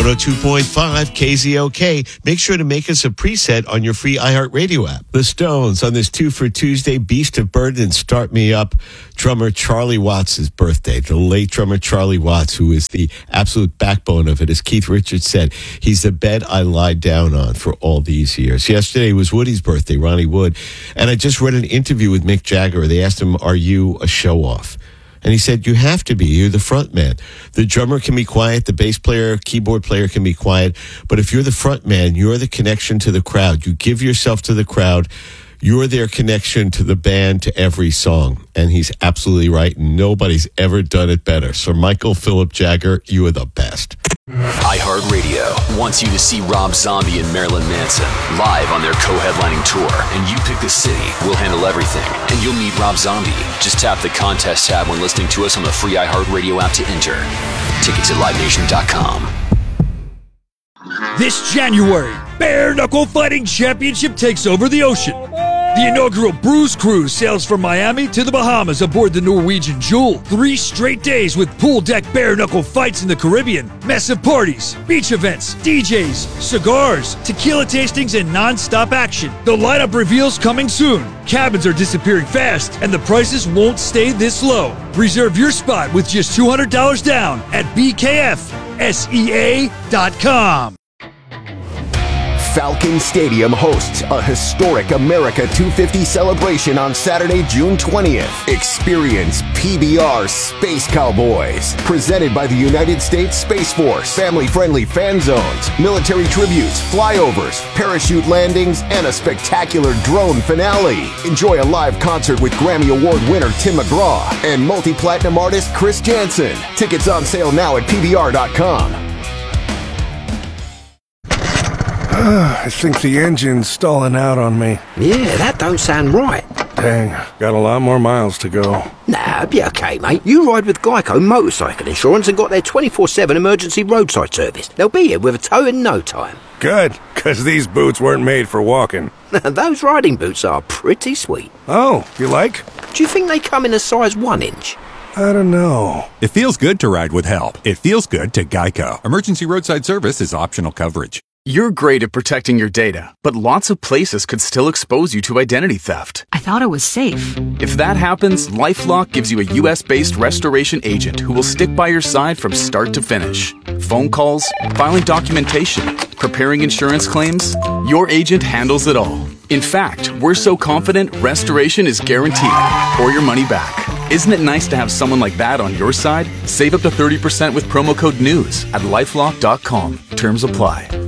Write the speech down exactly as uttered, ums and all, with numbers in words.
one oh two point five K Z O K. Make sure to make us a preset on your free iHeartRadio app. The Stones on this Two for Tuesday, Beast of Burden, Start Me Up. Drummer Charlie Watts' birthday. The late drummer Charlie Watts, who is the absolute backbone of it, as Keith Richards said, he's the bed I lied down on for all these years. Yesterday was Woody's birthday, Ronnie Wood, and I just read an interview with Mick Jagger. They asked him, are you a show-off? And he said, you have to be. You're the front man. The drummer can be quiet. The bass player, keyboard player can be quiet. But if you're the front man, you're the connection to the crowd. You give yourself to the crowd. You're their connection to the band, to every song. And he's absolutely right. Nobody's ever done it better. Sir Michael Philip Jagger, you are the best. iHeartRadio wants you to see Rob Zombie and Marilyn Manson live on their co-headlining tour, and you pick the city. We'll handle everything, and you'll meet Rob Zombie. Just tap the contest tab when listening to us on the free iHeartRadio app to enter. Tickets at live nation dot com. This January, Bare Knuckle Fighting Championship takes over the ocean. The inaugural Bruise Cruise sails from Miami to the Bahamas aboard the Norwegian Jewel. Three straight days with pool deck bare knuckle fights in the Caribbean, massive parties, beach events, D Js, cigars, tequila tastings, and non-stop action. The lineup reveals coming soon. Cabins are disappearing fast, and the prices won't stay this low. Reserve your spot with just two hundred dollars down at B K F S E A dot com. Falcon Stadium hosts a historic America two fifty celebration on Saturday, June twentieth. Experience P B R Space Cowboys, presented by the United States Space Force. Family-friendly fan zones, military tributes, flyovers, parachute landings, and a spectacular drone finale. Enjoy a live concert with Grammy Award winner Tim McGraw and multi-platinum artist Chris Jansen. Tickets on sale now at P B R dot com. I think the engine's stalling out on me. Yeah, that don't sound right. Dang, got a lot more miles to go. Nah, be okay, mate. You ride with Geico Motorcycle Insurance and got their twenty-four seven emergency roadside service. They'll be here with a tow in no time. Good, because these boots weren't made for walking. Those riding boots are pretty sweet. Oh, you like? Do you think they come in a size one inch? I don't know. It feels good to ride with help. It feels good to Geico. Emergency roadside service is optional coverage. You're great at protecting your data, but lots of places could still expose you to identity theft. I thought it was safe. If that happens, LifeLock gives you a U S-based restoration agent who will stick by your side from start to finish. Phone calls, filing documentation, preparing insurance claims, your agent handles it all. In fact, we're so confident restoration is guaranteed or your money back. Isn't it nice to have someone like that on your side? Save up to thirty percent with promo code NEWS at lifelock dot com. Terms apply.